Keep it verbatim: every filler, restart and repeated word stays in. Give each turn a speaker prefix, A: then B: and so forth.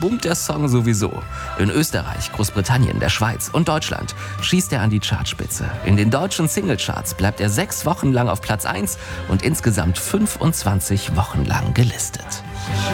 A: boomt der Song sowieso. In Österreich, Großbritannien, der Schweiz und Deutschland schießt er an die Chartspitze. In den deutschen Singlecharts bleibt er sechs Wochen lang auf Platz eins und insgesamt fünfundzwanzig Wochen lang gelistet.